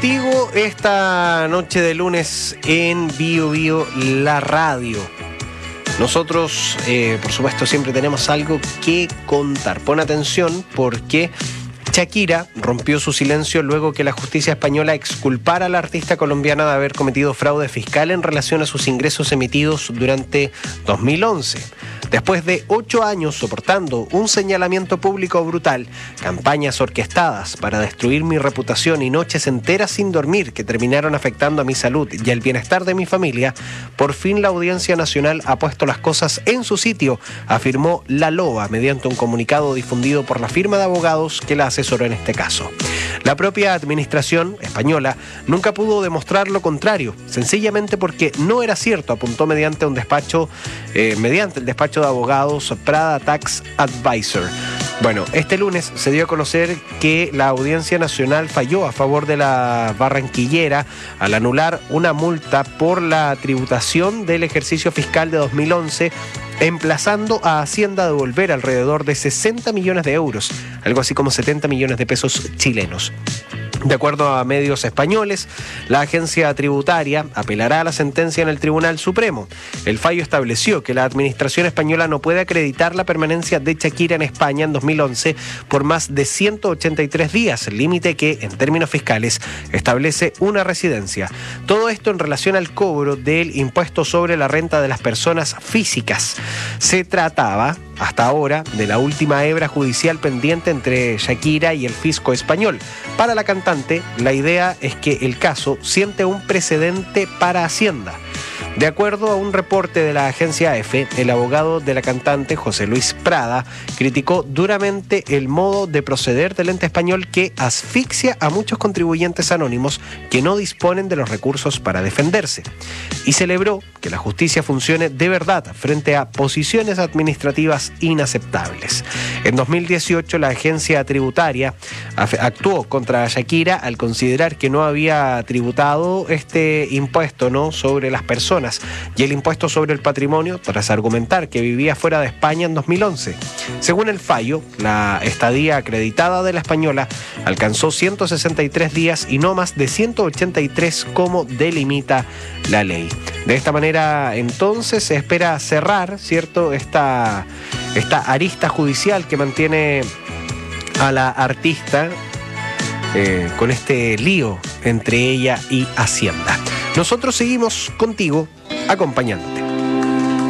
contigo esta noche de lunes en Bio Bio, la radio. Nosotros, por supuesto, siempre tenemos algo que contar. Pon atención porque Shakira rompió su silencio luego que la justicia española exculpara a la artista colombiana de haber cometido fraude fiscal en relación a sus ingresos emitidos durante 2011. Después de 8 años soportando un señalamiento público brutal, campañas orquestadas para destruir mi reputación y noches enteras sin dormir que terminaron afectando a mi salud y el bienestar de mi familia, por fin la Audiencia Nacional ha puesto las cosas en su sitio, afirmó La Loba mediante un comunicado difundido por la firma de abogados que la asesoró en este caso. La propia administración española nunca pudo demostrar lo contrario, sencillamente porque no era cierto, apuntó mediante el despacho de abogados Prada Tax Advisor. Bueno, este lunes se dio a conocer que la Audiencia Nacional falló a favor de la barranquillera al anular una multa por la tributación del ejercicio fiscal de 2011, emplazando a Hacienda a devolver alrededor de 60 millones de euros, algo así como 70 millones de pesos chilenos. De acuerdo a medios españoles, la agencia tributaria apelará a la sentencia en el Tribunal Supremo. El fallo estableció que la administración española no puede acreditar la permanencia de Shakira en España en 2011 por más de 183 días, límite que, en términos fiscales, establece una residencia. Todo esto en relación al cobro del impuesto sobre la renta de las personas físicas. Se trataba, hasta ahora, de la última hebra judicial pendiente entre Shakira y el fisco español. Para la cantante, la idea es que el caso siente un precedente para Hacienda. De acuerdo a un reporte de la agencia EFE, el abogado de la cantante, José Luis Prada, criticó duramente el modo de proceder del ente español que asfixia a muchos contribuyentes anónimos que no disponen de los recursos para defenderse. Y celebró que la justicia funcione de verdad frente a posiciones administrativas inaceptables. En 2018, la agencia tributaria actuó contra Shakira al considerar que no había tributado este impuesto, ¿no?, sobre las personas y el impuesto sobre el patrimonio, tras argumentar que vivía fuera de España en 2011. Según el fallo, la estadía acreditada de la española alcanzó 163 días y no más de 183 como delimita la ley. De esta manera, entonces, se espera cerrar, ¿cierto?, esta arista judicial que mantiene a la artista con este lío entre ella y Hacienda. Nosotros seguimos contigo, acompañándote.